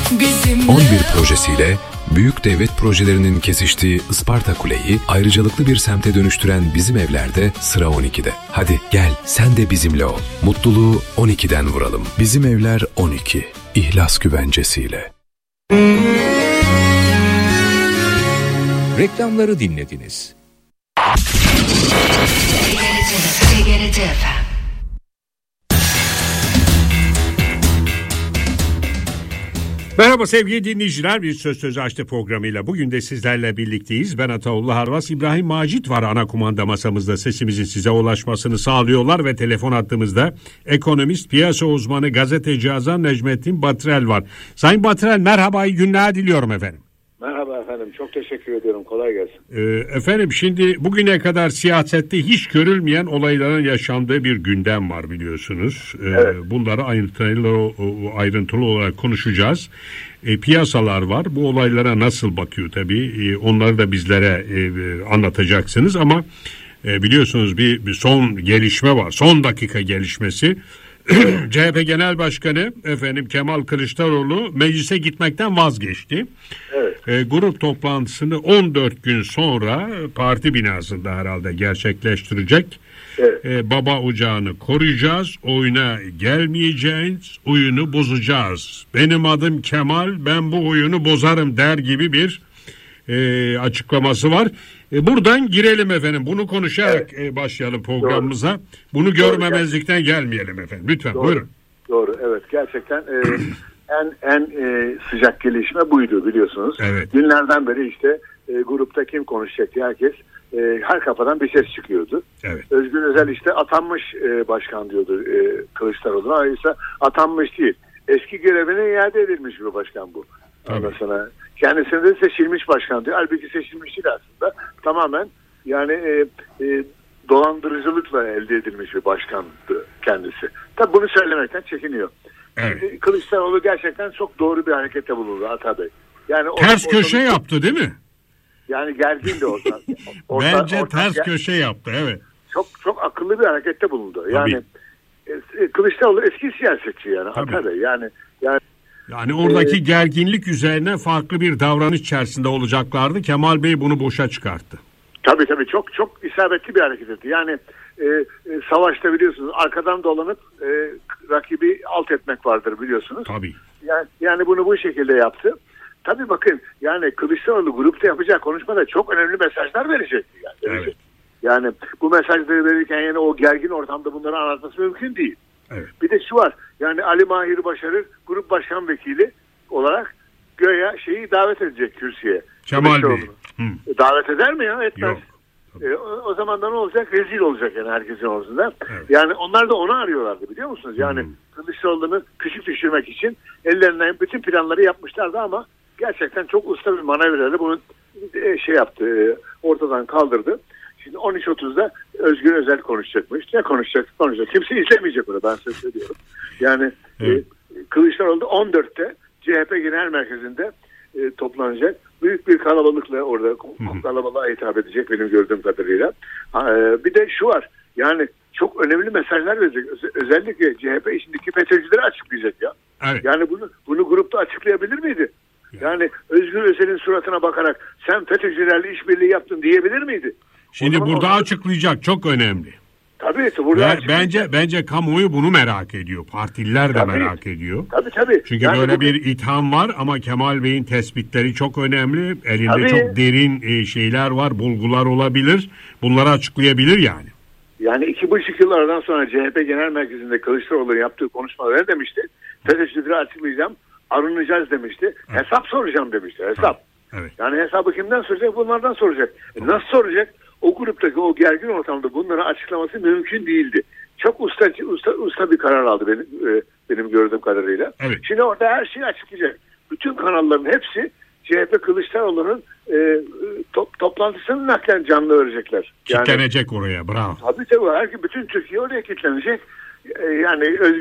bizimle 11 projesiyle büyük devlet projelerinin kesiştiği Isparta Kule'yi ayrıcalıklı bir semte dönüştüren Bizim Evler'de sıra 12'de. Hadi gel sen de bizimle ol. Mutluluğu 12'den vuralım. Bizim Evler 12. İhlas güvencesiyle. Reklamları dinlediniz. TGRT FM. Merhaba sevgili dinleyiciler, bir Söz Açtı programıyla bugün de sizlerle birlikteyiz. Ben Ataullah Harvas, İbrahim Macit var ana kumanda masamızda, sesimizin size ulaşmasını sağlıyorlar ve telefon hattımızda ekonomist, piyasa uzmanı, gazeteci Azam Necmettin Batrel var. Sayın Batrel, merhaba, iyi günler diliyorum efendim. Merhaba efendim, çok teşekkür ediyorum, kolay gelsin. Efendim şimdi bugüne kadar siyasette hiç görülmeyen olayların yaşandığı bir gündem var biliyorsunuz. Evet. Bunları ayrıntılı olarak konuşacağız. Piyasalar var, bu olaylara nasıl bakıyor tabii, onları da bizlere anlatacaksınız ama biliyorsunuz bir son gelişme var, son dakika gelişmesi. CHP Genel Başkanı Kemal Kılıçdaroğlu meclise gitmekten vazgeçti. Evet. Grup toplantısını 14 gün sonra parti binasında herhalde gerçekleştirecek. Evet. Baba ocağını koruyacağız, oyuna gelmeyeceğiz, oyunu bozacağız. Benim adım Kemal, ben bu oyunu bozarım der gibi bir açıklaması var. Buradan girelim efendim. Bunu konuşarak başlayalım programımıza. Doğru. Bunu görmemezlikten gelmeyelim efendim. Lütfen doğru. Buyurun. Doğru, evet, gerçekten en sıcak gelişme buydu biliyorsunuz. Evet. Günlerden beri işte grupta kim konuşacak diye herkes her kafadan bir ses çıkıyordu. Evet. Özgür Özel işte atanmış başkan diyordu Kılıçdaroğlu'na. Oysa atanmış değil. Eski görevine iade edilmiş bir başkan bu. Ondan sonra kendisine de seçilmiş başkan diyor. Halbuki seçilmiş değil aslında. Tamamen yani dolandırıcılıkla elde edilmiş bir başkandı kendisi. Tabii bunu söylemekten çekiniyor. Evet. Kılıçdaroğlu gerçekten çok doğru bir harekette bulundu Ata Bey. Yani ters köşe yaptı değil mi? Yani gergin de olsa. Bence ters köşe yaptı, evet. Çok akıllı bir harekette bulundu. Yani Kılıçdaroğlu eski siyasetçi yani Ata Bey. Yani oradaki gerginlik üzerine farklı bir davranış içerisinde olacaklardı. Kemal Bey bunu boşa çıkarttı. Tabii çok isabetli bir hareket etti. Yani savaşta biliyorsunuz arkadan dolanıp rakibi alt etmek vardır biliyorsunuz. Tabii. Yani bunu bu şekilde yaptı. Tabii bakın yani Kılıçdaroğlu grupta yapacağı konuşmada çok önemli mesajlar verecekti. Evet. Yani bu mesajları verirken yani o gergin ortamda bunları anlatması mümkün değil. Evet. Bir de şu var. Yani Ali Mahir Başarır grup başkan vekili olarak göya davet edecek kürsüye. Kemal Bey. Davet eder mi ya? Etmez. Yok. O zaman da ne olacak? Rezil olacak yani herkesin ortasında. Evet. Yani onlar da onu arıyorlardı biliyor musunuz? Yani Kılıçdaroğlu'nu küçük düşürmek için ellerinden bütün planları yapmışlardı ama gerçekten çok usta bir manevrayla bunu yaptı. Ortadan kaldırdı. Şimdi 13.30'da Özgür Özel konuşacakmış. Ne konuşacak? Kimse izlemeyecek onu, ben size söylüyorum. Yani Kılıçdaroğlu 14'te CHP Genel Merkezi'nde toplanacak. Büyük bir kalabalıkla orada kalabalığa hitap edecek benim gördüğüm kadarıyla. Bir de şu var. Yani çok önemli mesajlar verecek. Özellikle CHP içindeki FETÖ'cüleri açıklayacak ya. Evet. Yani bunu grupta açıklayabilir miydi? Yani Özgür Özel'in suratına bakarak sen FETÖ'cülerle işbirliği yaptın diyebilir miydi? Şimdi burada açıklayacak, çok önemli. Tabii burada bence kamuoyu bunu merak ediyor. Partililer de merak ediyor. Tabii. Çünkü yani böyle bir itham var ama Kemal Bey'in tespitleri çok önemli. Elinde çok derin şeyler var, bulgular olabilir. Bunları açıklayabilir yani. Yani 2,5 yıl aradan sonra CHP Genel Merkezi'nde Kılıçdaroğlu'nun yaptığı konuşmaları demişti. FETÖ'cüleri açıklayacağım, arınacağız demişti. Evet. Hesap soracağım demişti. Hesap. Evet. Yani hesabı kimden soracak? Bunlardan soracak. Nasıl soracak? O gruptaki o gergin ortamda bunları açıklaması mümkün değildi. Çok usta bir karar aldı benim gördüğüm kadarıyla. Evet. Şimdi orada her şeyi açıklayacak. Bütün kanalların hepsi CHP Kılıçdaroğlu'nun toplantısını naklen canlı verecekler. Kitlenecek oraya, bravo. Tabii. Bütün Türkiye oraya kitlenecek. Yani